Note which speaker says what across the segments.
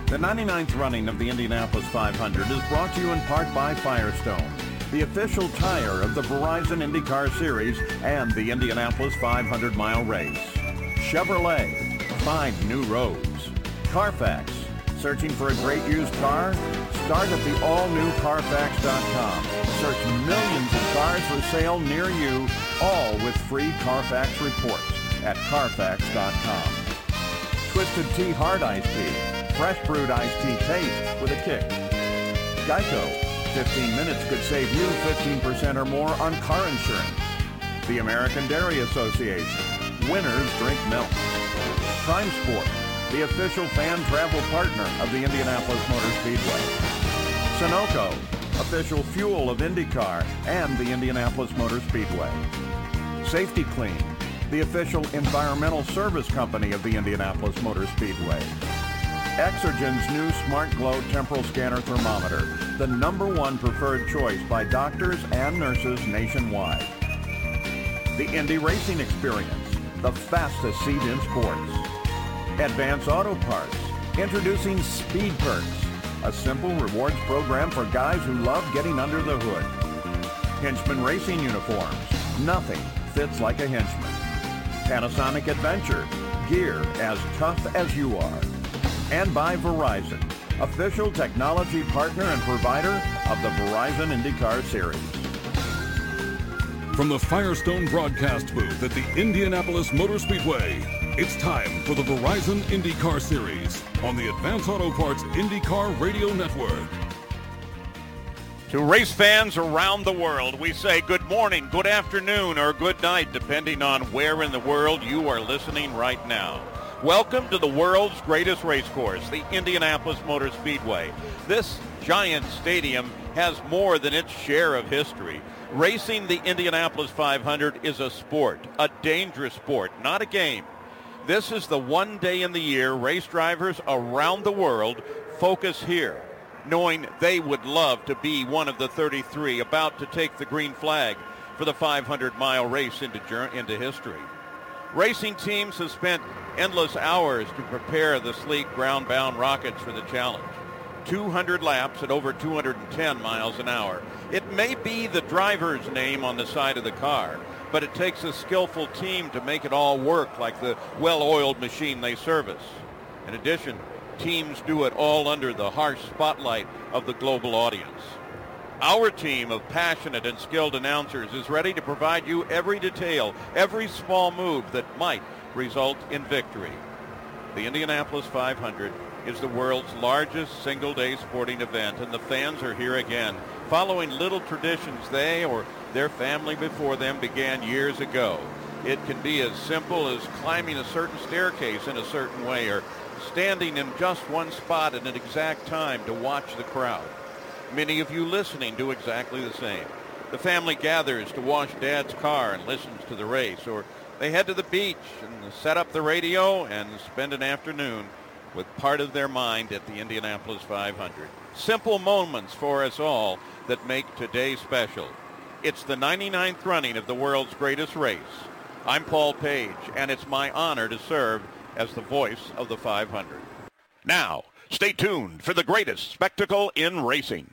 Speaker 1: The 99th running of the Indianapolis 500 is brought to you in part by Firestone, the official tire of the Verizon IndyCar Series and the Indianapolis 500-mile race. Chevrolet, find new roads. Carfax, searching for a great used car? Start at the all-new Carfax.com. Search millions of cars for sale near you, all with free Carfax reports at Carfax.com. Twisted Tea Hard Iced Tea, fresh brewed iced tea taste with a kick. Geico, 15 minutes could save you 15% or more on car insurance. The American Dairy Association, winners drink milk. Prime Sport, the official fan travel partner of the Indianapolis Motor Speedway. Sunoco, official fuel of IndyCar and the Indianapolis Motor Speedway. Safety Clean, the official environmental service company of the Indianapolis Motor Speedway. Exergen's new Smart Glow temporal scanner thermometer, the #1 preferred choice by doctors and nurses nationwide. The Indy Racing Experience, the fastest seat in sports. Advance Auto Parts, introducing Speed Perks, a simple rewards program for guys who love getting under the hood. Hinchman Racing Uniforms, nothing fits like a Hinchman. Panasonic Adventure, gear as tough as you are. And by Verizon, official technology partner and provider of the Verizon IndyCar Series.
Speaker 2: From the Firestone broadcast booth at the Indianapolis Motor Speedway, it's time for the Verizon IndyCar Series on the Advance Auto Parts IndyCar Radio Network.
Speaker 3: To race fans around the world, we say good morning, good afternoon, or good night, depending on where in the world you are listening right now. Welcome to the world's greatest race course, the Indianapolis Motor Speedway. This giant stadium has more than its share of history. Racing the Indianapolis 500 is a sport, a dangerous sport, not a game. This is the one day in the year race drivers around the world focus here, knowing they would love to be one of the 33 about to take the green flag for the 500-mile race into history. Racing teams have spent endless hours to prepare the sleek ground-bound rockets for the challenge. 200 laps at over 210 miles an hour. It may be the driver's name on the side of the car, but it takes a skillful team to make it all work like the well-oiled machine they service. In addition, teams do it all under the harsh spotlight of the global audience. Our team of passionate and skilled announcers is ready to provide you every detail, every small move that might result in victory. The Indianapolis 500 is the world's largest single-day sporting event, and the fans are here again, following little traditions they or their family before them began years ago. It can be as simple as climbing a certain staircase in a certain way, or standing in just one spot at an exact time to watch the crowd. Many of you listening do exactly the same. The family gathers to wash Dad's car and listens to the race, or they head to the beach and set up the radio and spend an afternoon with part of their mind at the Indianapolis 500. Simple moments for us all that make today special. It's the 99th running of the world's greatest race. I'm Paul Page, and it's my honor to serve as the voice of the 500. Now, stay tuned for the greatest spectacle in racing.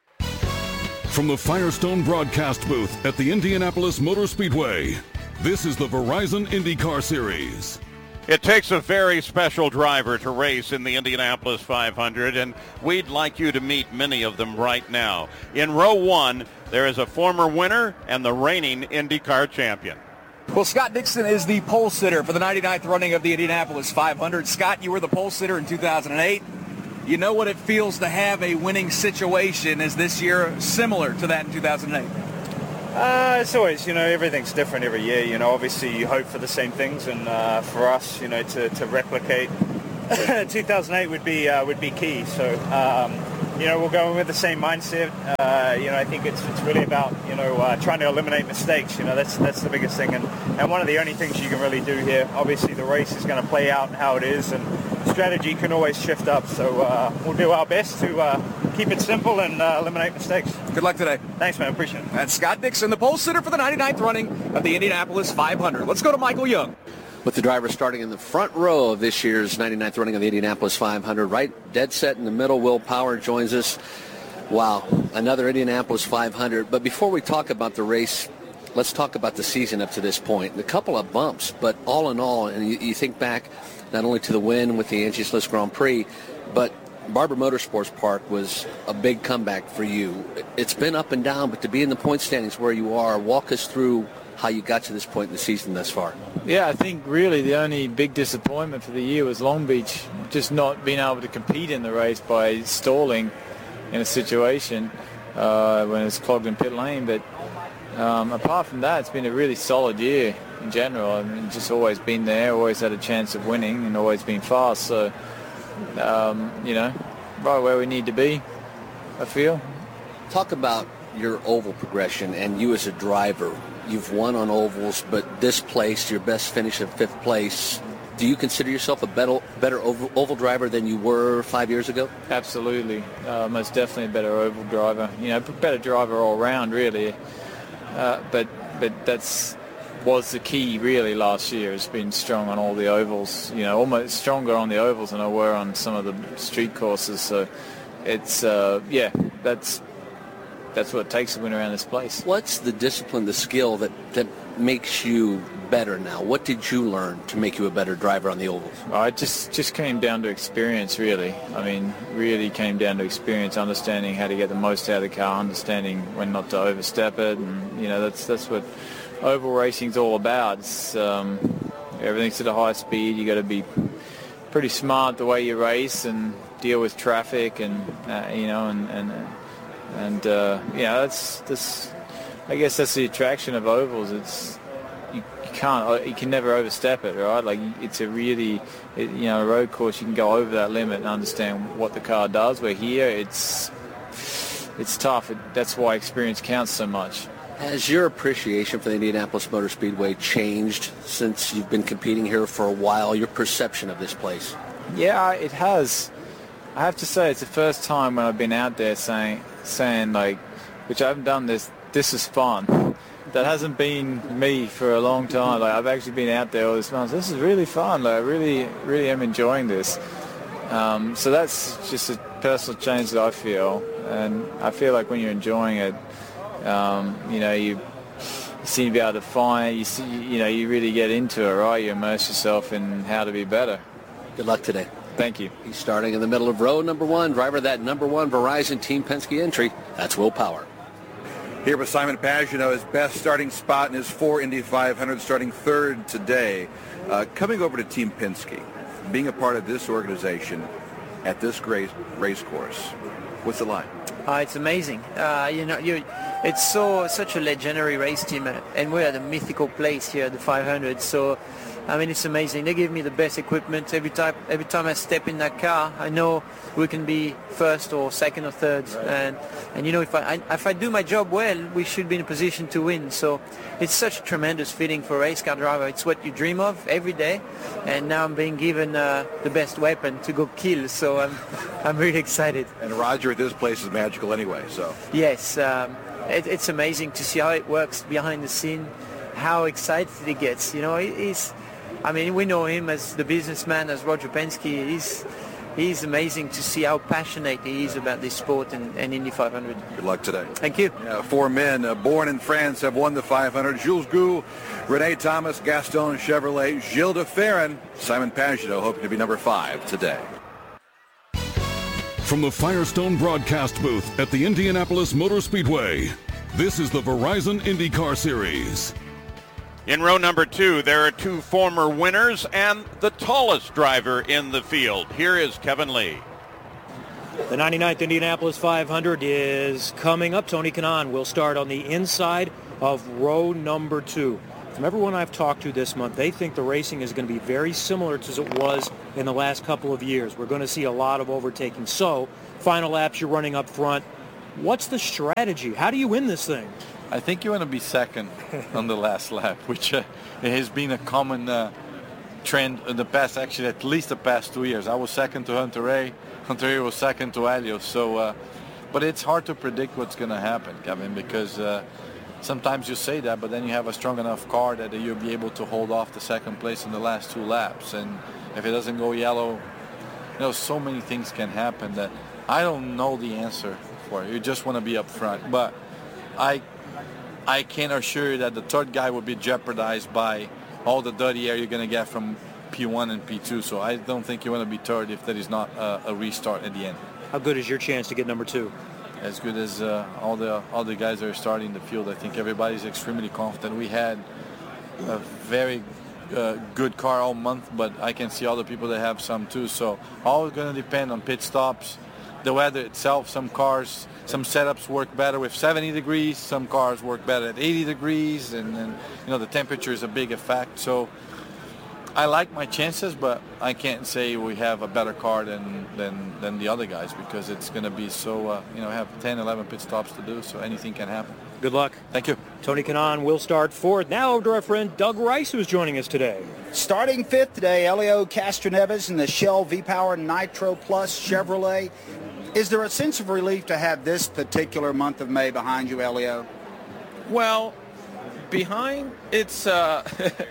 Speaker 2: From the Firestone broadcast booth at the Indianapolis Motor Speedway, this is the Verizon IndyCar Series.
Speaker 3: It takes a very special driver to race in the Indianapolis 500, and we'd like you to meet many of them right now. In row one, there is a former winner and the reigning IndyCar champion.
Speaker 4: Well, Scott Dixon is the pole sitter for the 99th running of the Indianapolis 500. Scott, you were the pole sitter in 2008. You know what it feels to have a winning situation. Is this year similar to that in 2008?
Speaker 5: It's always, everything's different every year. Obviously you hope for the same things, and for us, to replicate 2008 would be key. So, we'll go in with the same mindset. I think it's really about, trying to eliminate mistakes. That's the biggest thing, and one of the only things you can really do here. Obviously the race is going to play out how it is, and strategy can always shift up. So we'll do our best to keep it simple and eliminate mistakes.
Speaker 4: Good luck today.
Speaker 5: Thanks, man. Appreciate it.
Speaker 4: That's Scott Dixon, the pole sitter for the 99th running of the Indianapolis 500. Let's go to Michael Young.
Speaker 6: with the driver starting in the front row of this year's 99th running of the Indianapolis 500. Right dead set in the middle, Will Power joins us. Wow, another Indianapolis 500. But before we talk about the race, let's talk about the season up to this point. A couple of bumps, but all in all, and you think back not only to the win with the Angie's List Grand Prix, but Barber Motorsports Park was a big comeback for you. It's been up and down, but to be in the point standings where you are, walk us through how you got to this point in the season thus far.
Speaker 7: Yeah, I think really the only big disappointment for the year was Long Beach, just not being able to compete in the race by stalling in a situation when it's clogged in pit lane. But apart from that, it's been a really solid year in general. I mean, just always been there, always had a chance of winning, and always been fast. So, right where we need to be, I feel.
Speaker 6: Talk about your oval progression and you as a driver. You've won on ovals, but this place, your best finish of 5th place. Do you consider yourself a better oval driver than you were 5 years ago?
Speaker 7: Absolutely. Most definitely a better oval driver. Better driver all round, really. But that's was the key, really, last year, has been strong on all the ovals. Almost stronger on the ovals than I were on some of the street courses. So it's, that's what it takes to win around this place.
Speaker 6: What's the discipline, the skill that makes you better now? What did you learn to make you a better driver on the ovals?
Speaker 7: It just came down to experience, really. I mean, really came down to experience, understanding how to get the most out of the car, understanding when not to overstep it, and that's what oval racing's all about. It's everything's at a high speed. You got to be pretty smart the way you race and deal with traffic, and that's I guess that's the attraction of ovals. It's you can never overstep it, right? Like, it's a really, a road course, you can go over that limit and understand what the car does. Where here, it's tough. That's why experience counts so much.
Speaker 6: Has your appreciation for the Indianapolis Motor Speedway changed since you've been competing here for a while? Your perception of this place?
Speaker 7: Yeah, it has. I have to say, it's the first time when I've been out there saying like, which I haven't done this is fun. That hasn't been me for a long time. Like, I've actually been out there all this month. This is really fun. Like, I really, really am enjoying this. So that's just a personal change that I feel. And I feel like when you're enjoying it, you seem to be able to find, you really get into it, right? You immerse yourself in how to be better.
Speaker 6: Good luck today.
Speaker 7: Thank you.
Speaker 6: He's starting in the middle of row number 1. Driver of that number 1 Verizon Team Penske entry. That's Will Power.
Speaker 8: Here with Simon Pagenaud, his best starting spot in his 4 Indy 500, starting 3rd today. Coming over to Team Penske, being a part of this organization at this great race course, what's it like?
Speaker 9: It's amazing. It's such a legendary race team, and we're at a mythical place here at the 500. So, I mean, it's amazing. They give me the best equipment every time I step in that car. I know we can be 1st or 2nd or 3rd, right. and if I do my job well, we should be in a position to win. So it's such a tremendous feeling for a race car driver. It's what you dream of every day, and now I'm being given the best weapon to go kill. So I'm really excited.
Speaker 8: And Roger at this place is magical anyway. So
Speaker 9: yes, it's amazing to see how it works behind the scene, how excited he gets. We know him as the businessman, as Roger Penske. He's amazing to see how passionate he is about this sport and Indy 500.
Speaker 8: Good luck today.
Speaker 9: Thank you.
Speaker 8: 4 men born in France have won the 500. Jules Gou, René Thomas, Gaston Chevrolet, Gilles de Ferran, Simon Pagenaud hoping to be number 5 today.
Speaker 2: From the Firestone broadcast booth at the Indianapolis Motor Speedway, this is the Verizon IndyCar Series.
Speaker 3: In row number 2, there are 2 former winners and the tallest driver in the field. Here is Kevin Lee.
Speaker 10: The 99th Indianapolis 500 is coming up. Tony Kanaan will start on the inside of row number 2. From everyone I've talked to this month, they think the racing is going to be very similar to it was in the last couple of years. We're going to see a lot of overtaking. So, final laps, you're running up front. What's the strategy? How do you win this thing?
Speaker 11: I think you want to be second on the last lap, which has been a common trend in the past, actually at least the past 2 years. I was second to Hunter-Reay. Hunter-Reay was second to Helios. So, but it's hard to predict what's going to happen, Kevin, because sometimes you say that, but then you have a strong enough car that you'll be able to hold off the second place in the last 2 laps. And if it doesn't go yellow, so many things can happen that I don't know the answer for. You just want to be up front. But I can assure you that the third guy will be jeopardized by all the dirty air you're going to get from P1 and P2. So I don't think you want to be third if there is not a restart at the end.
Speaker 10: How good is your chance to get number 2?
Speaker 11: As good as all the guys that are starting the field. I think everybody's extremely confident. We had a very good car all month, but I can see other people that have some too. So all is going to depend on pit stops, the weather itself. Some cars, some setups work better with 70 degrees. Some cars work better at 80 degrees, and the temperature is a big effect. So I like my chances, but I can't say we have a better car than the other guys, because it's going to be so, have 10, 11 pit stops to do, so anything can happen.
Speaker 10: Good luck.
Speaker 11: Thank you.
Speaker 10: Tony Kanaan will start fourth. Now over to our friend Doug Rice, who's joining us today.
Speaker 12: Starting fifth today, Helio Castroneves in the Shell V-Power Nitro Plus Chevrolet. Is there a sense of relief to have this particular month of May behind you, Helio?
Speaker 13: Well, behind, it's no.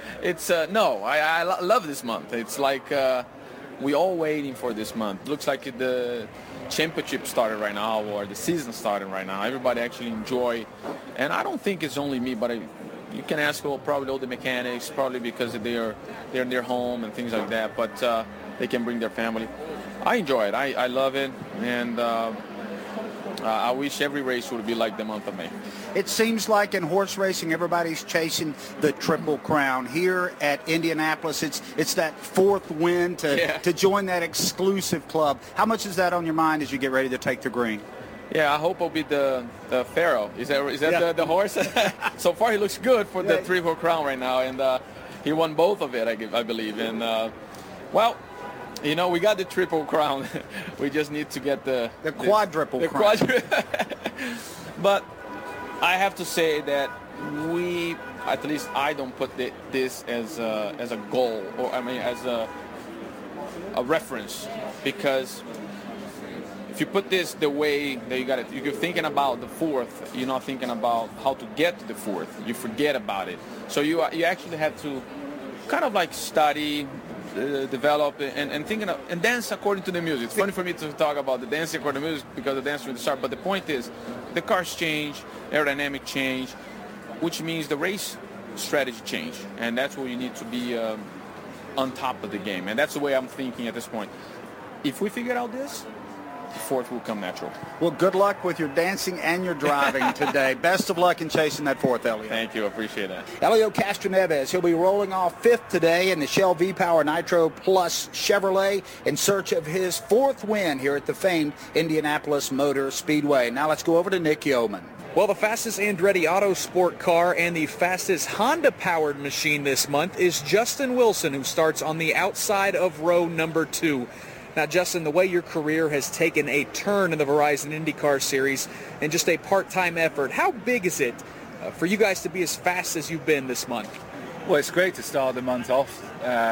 Speaker 13: I love this month. It's like we all waiting for this month. Looks like the championship started right now, or the season started right now. Everybody actually enjoy, and I don't think it's only me, but you can ask probably all the mechanics, probably because they're in their home and things like that. But they can bring their family. I enjoy it. I love it, and I wish every race would be like the month of May.
Speaker 12: It seems like in horse racing, everybody's chasing the Triple Crown. Here at Indianapolis, it's that fourth win to join that exclusive club. How much is that on your mind as you get ready to take the green?
Speaker 13: Yeah, I hope it'll be the Pharaoh. Is that the horse? So far, he looks good for the Triple Crown right now, and he won both of it, I believe. And well, we got the Triple Crown. We just need to get the
Speaker 12: quadruple crown.
Speaker 13: But I have to say that at least I don't put this as a goal, or as a reference, because if you put this the way that you got it, you're thinking about the fourth, you're not thinking about how to get to the fourth. You forget about it. So you actually have to kind of like study, develop, and thinking and dance according to the music. It's funny for me to talk about the dancing according to the music because the dance from the start. But the point is, the cars change, aerodynamic change, which means the race strategy change, and that's where you need to be on top of the game. And that's the way I'm thinking at this point. If we figure out this, the fourth will come natural.
Speaker 12: Well, good luck with your dancing and your driving today. Best of luck in chasing that fourth, Helio.
Speaker 13: Thank you. I appreciate that.
Speaker 12: Helio Castroneves, he'll be rolling off fifth today in the Shell V-Power Nitro Plus Chevrolet in search of his fourth win here at the famed Indianapolis Motor Speedway. Now let's go over to Nick Yeoman.
Speaker 4: Well, the fastest Andretti Autosport car and the fastest Honda-powered machine this month is Justin Wilson, who starts on the outside of row number 2. Now, Justin, the way your career has taken a turn in the Verizon IndyCar Series and just a part-time effort, how big is it for you guys to be as fast as you've been this month?
Speaker 14: Well, it's great to start the month off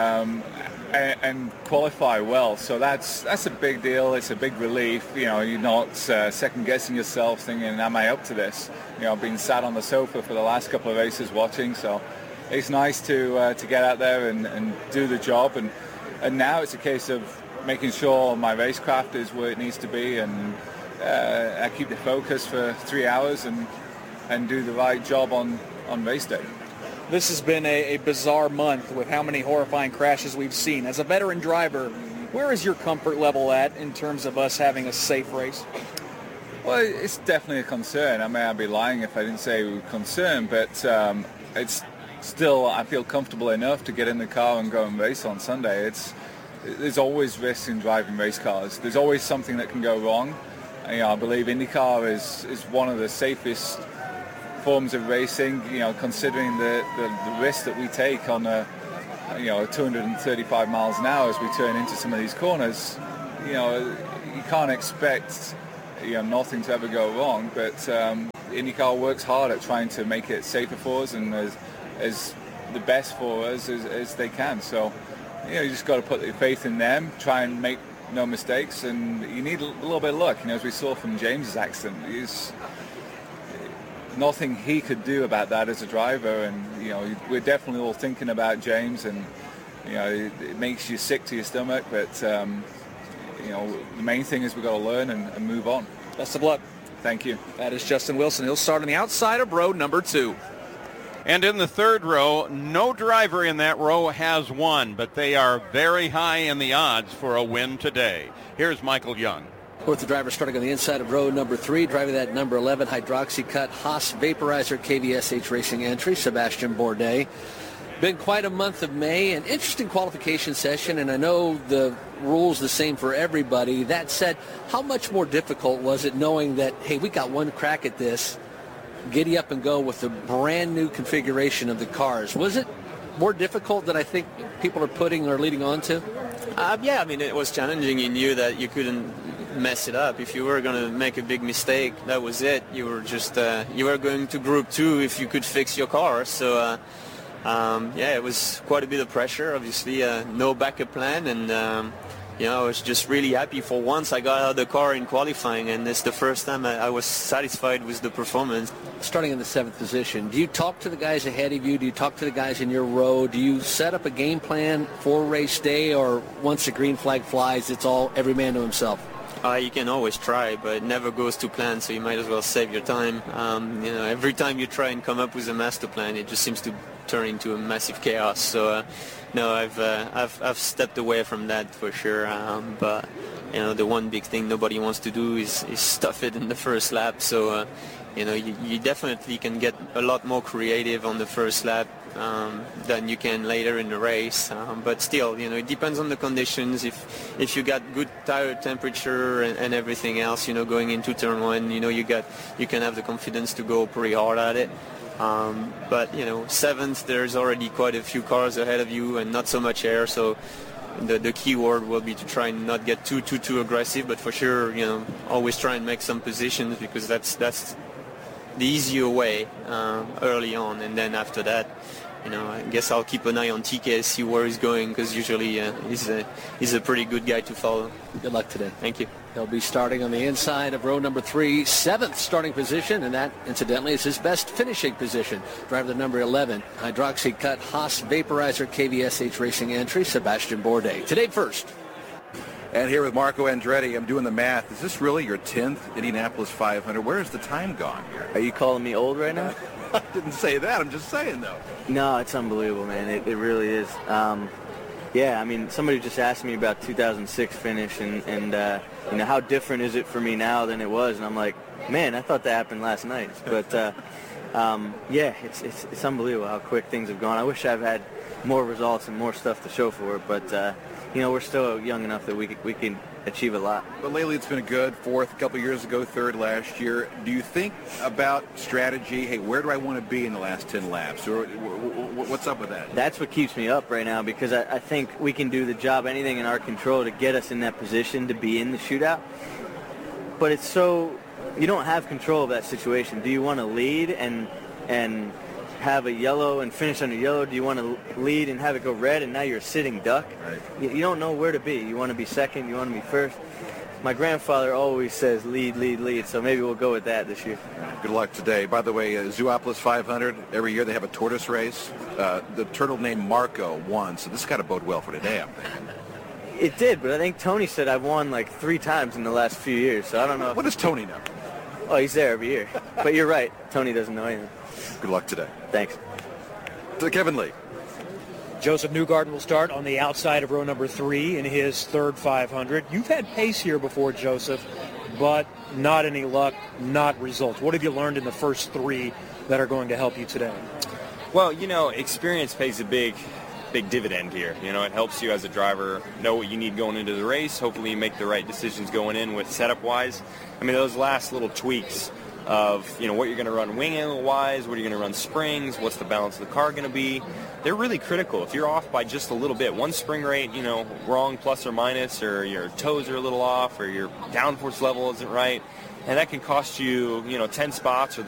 Speaker 14: and qualify well. So that's a big deal. It's a big relief. You're not second-guessing yourself thinking, am I up to this? I've been sat on the sofa for the last couple of races watching, so it's nice to get out there and do the job. And now it's a case of making sure my racecraft is where it needs to be, and I keep the focus for 3 hours and do the right job on race day.
Speaker 4: This has been a bizarre month with how many horrifying crashes we've seen. As a veteran driver, where is your comfort level at in terms of us having a safe race?
Speaker 14: Well, it's definitely a concern. I'd be lying if I didn't say we were concerned, but it's still, I feel comfortable enough to get in the car and go and race on Sunday. There's always risks in driving race cars. There's always something that can go wrong. I believe IndyCar is one of the safest forms of racing, considering the risk that we take on 235 miles an hour as we turn into some of these corners. You can't expect nothing to ever go wrong, but IndyCar works hard at trying to make it safer for us and as the best for us as they can. So you just got to put your faith in them, try and make no mistakes, and you need a little bit of luck. As we saw from James's accident, nothing he could do about that as a driver. And, you know, we're definitely all thinking about James, and, you know, it makes you sick to your stomach. But, you know, the main thing is we've got to learn and move on.
Speaker 4: Best of luck.
Speaker 14: Thank you.
Speaker 4: That is Justin Wilson. He'll start on the outside of row number 2.
Speaker 3: And in the third row, no driver in that row has won, but they are very high in the odds for a win today. Here's Michael Young.
Speaker 6: With the driver starting on the inside of row number 3, driving that number 11 Hydroxy-Cut Haas Vaporizer KVSH Racing entry, Sebastian Bourdais. Been quite a month of May, an interesting qualification session, and I know the rules the same for everybody. That said, how much more difficult was it knowing that, hey, we got one crack at this, giddy up and go with the brand new configuration of the cars? Was it more difficult than I think people are putting or leading on to?
Speaker 15: Yeah, I mean, it was challenging. You knew that you couldn't mess it up. If you were going to make a big mistake, that was it. You were just you were going to Group 2 if you could fix your car. So yeah, it was quite a bit of pressure. Obviously, no backup plan, and you know, I was just really happy for once I got out of the car in qualifying, and it's the first time I was satisfied with the performance.
Speaker 6: Starting in the 7th position, do you talk to the guys ahead of you? Do you talk to the guys in your row? Do you set up a game plan for race day, or once the green flag flies, it's all every man to himself?
Speaker 15: You can always try, but it never goes to plan, so you might as well save your time. You know, every time you try and come up with a master plan, it just seems to turn into a massive chaos. So no, I've stepped away from that for sure. But you know, the one big thing nobody wants to do is stuff it in the first lap. So you know, you definitely can get a lot more creative on the first lap than you can later in the race. But still, you know, it depends on the conditions. If you got good tire temperature and everything else, you know, going into turn 1, you know, you can have the confidence to go pretty hard at it. But you know, 7th, there's already quite a few cars ahead of you and not so much air. So the key word will be to try and not get too aggressive. But for sure, you know, always try and make some positions, because that's the easier way early on, and then after that, you know, I guess I'll keep an eye on TK, see where he's going, because usually he's a pretty good guy to follow.
Speaker 6: Good luck today.
Speaker 15: Thank you.
Speaker 6: He'll be starting on the inside of row number 3, 7th starting position, and that, incidentally, is his best finishing position. Driver the number 11, Hydroxy-Cut Haas Vaporizer KVSH Racing entry, Sebastian Bourdais. Today first.
Speaker 8: And here with Marco Andretti, I'm doing the math. Is this really your 10th Indianapolis 500? Where has the time gone here?
Speaker 16: Are you calling me old right now?
Speaker 8: I didn't say that. I'm just saying, though.
Speaker 16: No, it's unbelievable, man. It really is. Yeah, I mean, somebody just asked me about 2006 finish, and you know, how different is it for me now than it was? And I'm like, man, I thought that happened last night. But yeah, it's unbelievable how quick things have gone. I wish I've had more results and more stuff to show for it, but you know, we're still young enough that we can achieve a lot.
Speaker 8: But lately it's been good. 4th a couple years ago, 3rd last year. Do you think about strategy? Hey, where do I want to be in the last 10 laps? Or what's up with that?
Speaker 16: That's what keeps me up right now, because I think we can do the job, anything in our control to get us in that position to be in the shootout. But it's so, you don't have control of that situation. Do you want to lead and have a yellow and finish under yellow? Do you want to lead and have it go red and now you're a sitting duck?
Speaker 8: Right.
Speaker 16: You don't know where to be. You want to be second, you want to be first. My grandfather always says lead, lead, lead, so maybe we'll go with that this year.
Speaker 8: Good luck today. By the way, Zoopolis 500, every year they have a tortoise race. The turtle named Marco won, so this got to bode well for today, I'm thinking.
Speaker 16: It did, but I think Tony said I've won like 3 times in the last few years, so I don't know.
Speaker 8: What does Tony know?
Speaker 16: Oh, he's there every year. But you're right, Tony doesn't know anything.
Speaker 8: Good luck today.
Speaker 16: Thanks.
Speaker 8: To Kevin Lee.
Speaker 10: Joseph Newgarden will start on the outside of row number 3 in his 3rd 500. You've had pace here before, Joseph, but not any luck, not results. What have you learned in the first 3 that are going to help you today?
Speaker 17: Well, you know, experience pays a big dividend here. You know, it helps you as a driver know what you need going into the race. Hopefully you make the right decisions going in with setup-wise. I mean, those last little tweaks of, you know, what you're going to run wing angle-wise, what are you going to run springs, what's the balance of the car going to be, they're really critical. If you're off by just a little bit, one spring rate, you know, wrong plus or minus, or your toes are a little off, or your downforce level isn't right, and that can cost you, you know, 10 spots or